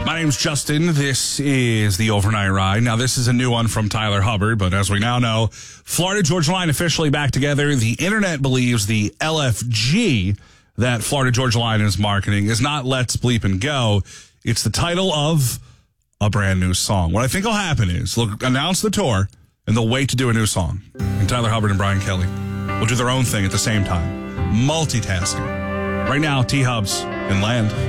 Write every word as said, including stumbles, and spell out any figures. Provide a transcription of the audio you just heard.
My name's Justin. This is the Overnight Ride. Now, this is a new one from Tyler Hubbard, but as we now know, Florida Georgia Line officially back together. The internet believes the L F G that Florida Georgia Line is marketing is not Let's Bleep and Go. It's the title of a brand new song. What I think will happen is they'll announce the tour, and they'll wait to do a new song. And Tyler Hubbard and Brian Kelly will do their own thing at the same time. Multitasking. Right now, T-Hubs in Land.